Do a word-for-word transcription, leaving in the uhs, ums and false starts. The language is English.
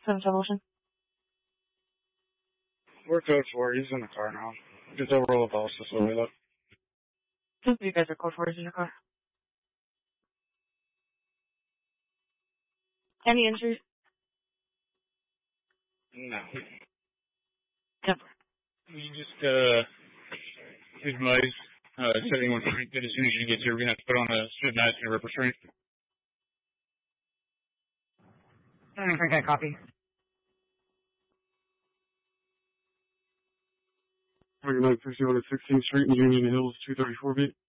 seven seven Ocean. We're code four. He's in the car now. Just overall the house this way, look. You guys are code four. He's in your car. Any injuries? No. Temper. You just, uh, advise, uh, seventy one Frank that as soon as you get here, we're gonna have to put on a strip mask and a rip restraint. seventy Frank, I copy. forty-nine fifty-one at sixteenth Street in Union Hills, two thirty-four feet.